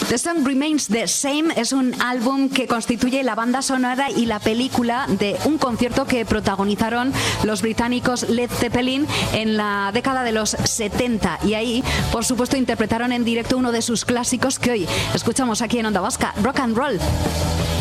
The Song Remains the Same es un álbum que constituye la banda sonora y la película de un concierto que protagonizaron los británicos Led Zeppelin en la década de los 70, y ahí, por supuesto, interpretaron en directo uno de sus clásicos que hoy escuchamos aquí en Onda Vasca, Rock and Roll.